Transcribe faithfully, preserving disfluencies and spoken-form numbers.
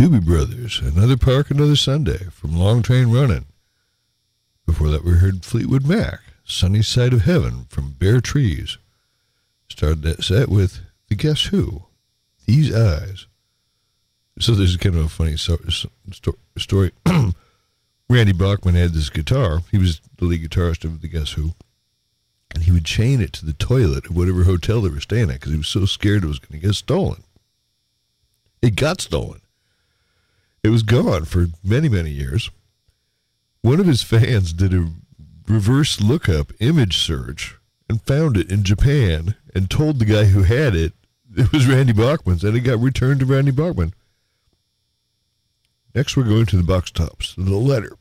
Doobie Brothers, Another Park, Another Sunday from Long Train Running. Before that, we heard Fleetwood Mac, Sunny Side of Heaven from Bare Trees. Started that set with the Guess Who, These Eyes. So there's kind of a funny so, so, story. Randy Bachman had this guitar. He was the lead guitarist of the Guess Who. And he would chain it to the toilet at whatever hotel they were staying at because he was so scared it was going to get stolen. It got stolen. It was gone for many, many years. One of his fans did a reverse lookup image search and found it in Japan and told the guy who had it it was Randy Bachman's, and it got returned to Randy Bachman. Next, we're going to the box tops, the letter.